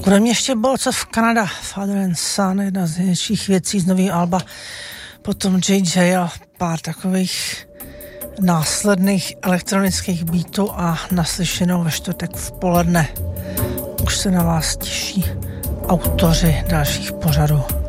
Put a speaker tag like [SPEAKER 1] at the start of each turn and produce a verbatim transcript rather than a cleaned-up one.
[SPEAKER 1] Bude mě ještě Bolts of Canada, Father and Son, jedna z největších věcí z nový alba, potom J J a pár takových následných elektronických beatů a naslyšenou ve čtvrtek v poledne. Už se na vás těší autoři dalších pořadů.